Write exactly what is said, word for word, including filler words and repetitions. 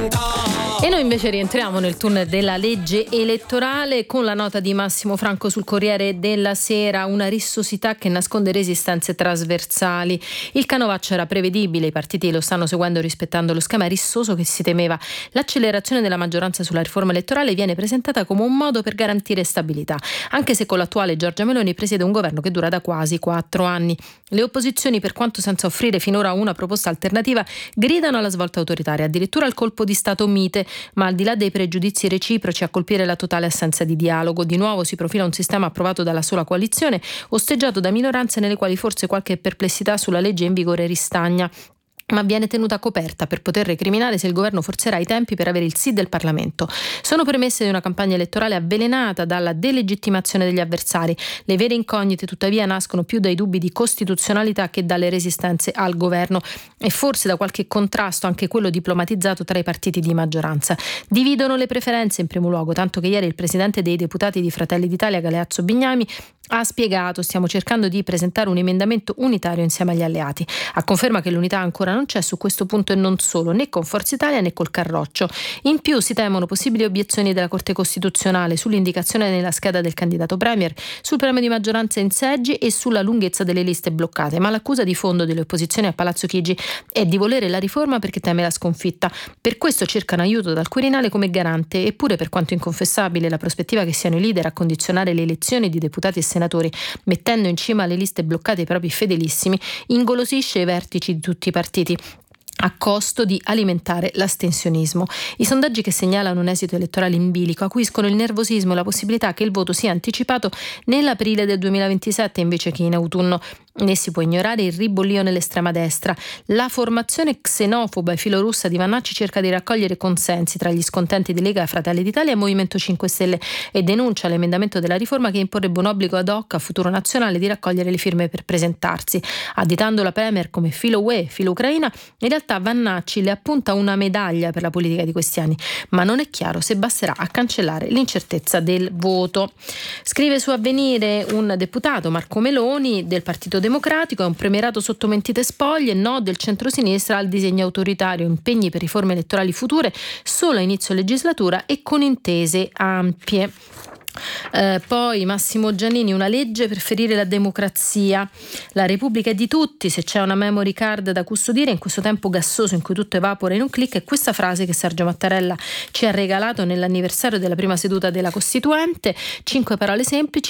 E noi invece rientriamo nel tunnel della legge elettorale con la nota di Massimo Franco sul Corriere della Sera, una rissosità che nasconde resistenze trasversali. Il canovaccio era prevedibile, i partiti lo stanno seguendo rispettando lo schema rissoso che si temeva. L'accelerazione della maggioranza sulla riforma elettorale viene presentata come un modo per garantire stabilità, anche se con l'attuale Giorgia Meloni presiede un governo che dura da quasi quattro anni. Le opposizioni, per quanto senza offrire finora una proposta alternativa, gridano alla svolta autoritaria, addirittura al colpo di Stato mite. Ma al di là dei pregiudizi reciproci, a colpire la totale assenza di dialogo. Di nuovo si profila un sistema approvato dalla sola coalizione, osteggiato da minoranze nelle quali forse qualche perplessità sulla legge in vigore ristagna, ma viene tenuta coperta per poter recriminare se il governo forzerà i tempi per avere il sì del Parlamento. Sono premesse di una campagna elettorale avvelenata dalla delegittimazione degli avversari. Le vere incognite tuttavia nascono più dai dubbi di costituzionalità che dalle resistenze al governo e forse da qualche contrasto, anche quello diplomatizzato, tra i partiti di maggioranza. Dividono le preferenze in primo luogo, tanto che ieri il presidente dei deputati di Fratelli d'Italia, Galeazzo Bignami, ha spiegato: stiamo cercando di presentare un emendamento unitario insieme agli alleati. A conferma che l'unità ancora non c'è su questo punto e non solo, né con Forza Italia né col Carroccio. In più si temono possibili obiezioni della Corte Costituzionale sull'indicazione nella scheda del candidato premier, sul premio di maggioranza in seggi e sulla lunghezza delle liste bloccate. Ma l'accusa di fondo delle opposizioni a Palazzo Chigi è di volere la riforma perché teme la sconfitta. Per questo cercano aiuto dal Quirinale come garante, eppure, per quanto inconfessabile, la prospettiva che siano i leader a condizionare le elezioni di deputati e senatori, mettendo in cima alle liste bloccate i propri fedelissimi, ingolosisce i vertici di tutti i partiti, a costo di alimentare l'astensionismo. I sondaggi che segnalano un esito elettorale in bilico acuiscono il nervosismo e la possibilità che il voto sia anticipato nell'aprile del duemilaventisette invece che in autunno. Né si può ignorare il ribollio nell'estrema destra. La formazione xenofoba e filorussa di Vannacci cerca di raccogliere consensi tra gli scontenti di Lega, Fratelli d'Italia e Movimento cinque Stelle e denuncia l'emendamento della riforma che imporrebbe un obbligo ad hoc a Futuro Nazionale di raccogliere le firme per presentarsi. Additando la Premier come filo U E, filo Ucraina, in realtà Vannacci le appunta una medaglia per la politica di questi anni, ma non è chiaro se basterà a cancellare l'incertezza del voto. Scrive su Avvenire un deputato, Marco Meloni, del Partito Democratico: è un premierato sotto mentite spoglie, no del centrosinistra al disegno autoritario, impegni per riforme elettorali future solo a inizio legislatura e con intese ampie. Eh, poi Massimo Giannini: una legge per ferire la democrazia, la Repubblica è di tutti, se c'è una memory card da custodire in questo tempo gassoso in cui tutto evapora in un click. È questa frase che Sergio Mattarella ci ha regalato nell'anniversario della prima seduta della Costituente. Cinque parole semplici: